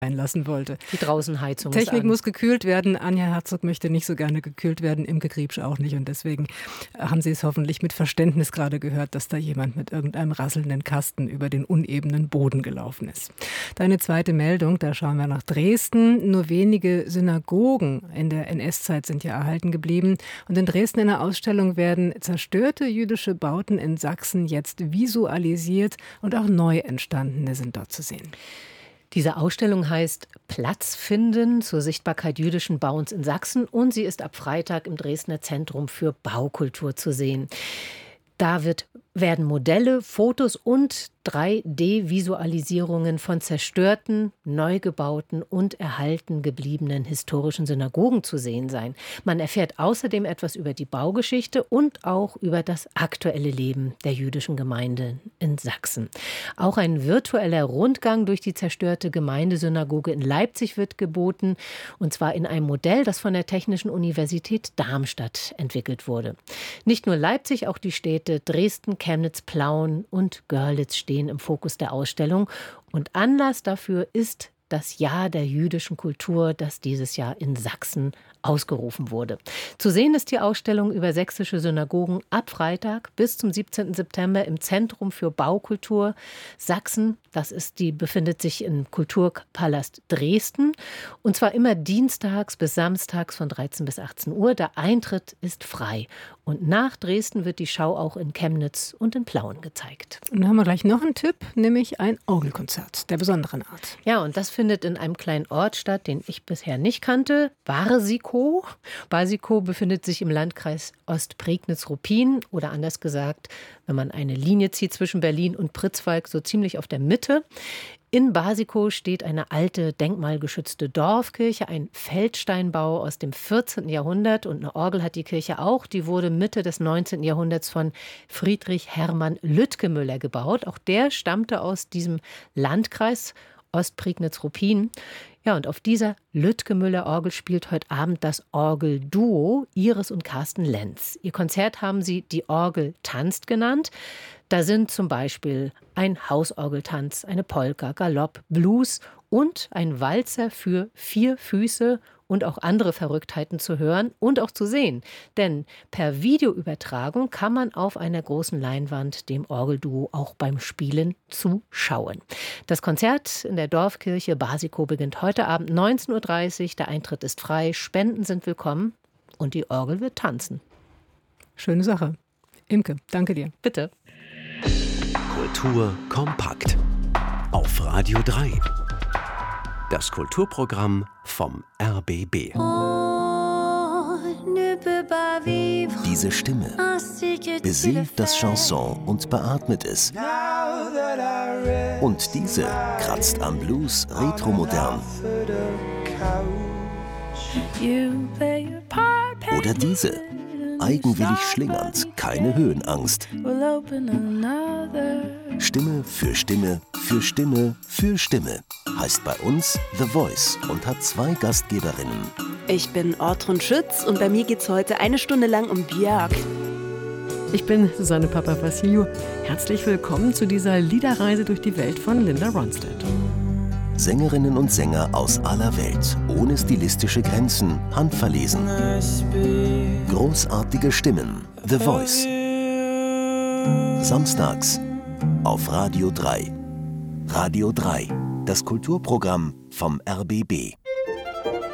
einlassen wollte. Die Draußenheizung. Technik muss gekühlt werden. Anja Herzog möchte nicht so gerne gekühlt werden, Imke Griebsch auch nicht. Und deswegen haben Sie es hoffentlich mit Verständnis gerade gehört, dass da jemand mit irgendeinem rasselnden Kasten über den unebenen Boden gelaufen ist. Deine zweite Meldung, da schauen wir nach Dresden. Nur wenige Synagogen in der NS-Zeit sind ja erhalten geblieben. Und in Dresden in der Ausstellung werden zerstörte jüdische Bauten in Sachsen jetzt visualisiert und auch neu entstandene sind dort zu sehen. Diese Ausstellung heißt Platz finden zur Sichtbarkeit jüdischen Bauens in Sachsen und sie ist ab Freitag im Dresdner Zentrum für Baukultur zu sehen. Da werden Modelle, Fotos und 3D-Visualisierungen von zerstörten, neu gebauten und erhalten gebliebenen historischen Synagogen zu sehen sein. Man erfährt außerdem etwas über die Baugeschichte und auch über das aktuelle Leben der jüdischen Gemeinde in Sachsen. Auch ein virtueller Rundgang durch die zerstörte Gemeindesynagoge in Leipzig wird geboten, und zwar in einem Modell, das von der Technischen Universität Darmstadt entwickelt wurde. Nicht nur Leipzig, auch die Städte Dresden, Chemnitz, Plauen und Görlitz stehen im Fokus der Ausstellung. Und Anlass dafür ist das Jahr der jüdischen Kultur, das dieses Jahr in Sachsen ausgerufen wurde. Zu sehen ist die Ausstellung über sächsische Synagogen ab Freitag bis zum 17. September im Zentrum für Baukultur Sachsen. Die befindet sich im Kulturpalast Dresden. Und zwar immer dienstags bis samstags von 13 bis 18 Uhr. Der Eintritt ist frei. Und nach Dresden wird die Schau auch in Chemnitz und in Plauen gezeigt. Und dann haben wir gleich noch einen Tipp, nämlich ein Orgelkonzert der besonderen Art. Ja, und das findet in einem kleinen Ort statt, den ich bisher nicht kannte, Barsikow. Barsikow befindet sich im Landkreis Ostprignitz-Ruppin oder anders gesagt, wenn man eine Linie zieht zwischen Berlin und Pritzwalk, so ziemlich auf der Mitte. In Barsikow steht eine alte, denkmalgeschützte Dorfkirche, ein Feldsteinbau aus dem 14. Jahrhundert und eine Orgel hat die Kirche auch. Die wurde Mitte des 19. Jahrhunderts von Friedrich Hermann Lütgemüller gebaut. Auch der stammte aus diesem Landkreis Ostprignitz-Ruppin. Ja, und auf dieser Lütgemüller-Orgel spielt heute Abend das Orgelduo Iris und Carsten Lenz. Ihr Konzert haben sie Die Orgel tanzt genannt. Da sind zum Beispiel ein Hausorgeltanz, eine Polka, Galopp, Blues und ein Walzer für 4 Füße und auch andere Verrücktheiten zu hören und auch zu sehen. Denn per Videoübertragung kann man auf einer großen Leinwand dem Orgelduo auch beim Spielen zuschauen. Das Konzert in der Dorfkirche Barsikow beginnt heute Abend 19.30 Uhr. Der Eintritt ist frei, Spenden sind willkommen und die Orgel wird tanzen. Schöne Sache. Imke, danke dir. Bitte. Kultur kompakt. Auf Radio 3. Das Kulturprogramm vom RBB. Diese Stimme beseelt das Chanson und beatmet es. Und diese kratzt am Blues retromodern. Oder diese, eigenwillig schlingernd, keine Höhenangst. Stimme für Stimme für Stimme für Stimme heißt bei uns The Voice und hat 2 Gastgeberinnen. Ich bin Ortrun Schütz und bei mir geht's heute 1 Stunde lang um Björk. Ich bin Susanne Papavassiliou. Herzlich willkommen zu dieser Liederreise durch die Welt von Linda Ronstadt. Sängerinnen und Sänger aus aller Welt, ohne stilistische Grenzen, handverlesen. Großartige Stimmen, The Voice. Samstags auf Radio 3. Radio 3, das Kulturprogramm vom RBB.